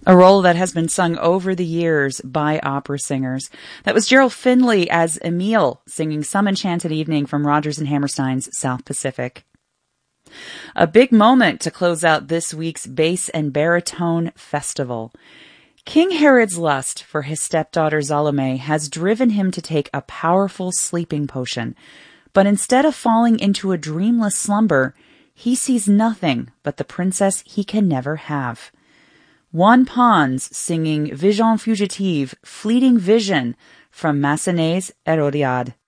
a role that has been sung over the years by opera singers. That was Gerald Findlay as Emile, singing Some Enchanted Evening from Rodgers and Hammerstein's South Pacific. A big moment to close out this week's Bass and Baritone Festival. King Herod's lust for his stepdaughter Salome has driven him to take a powerful sleeping potion, but instead of falling into a dreamless slumber, he sees nothing but the princess he can never have. Juan Pons singing Vision Fugitive, Fleeting Vision from Massenet's Hérodiade.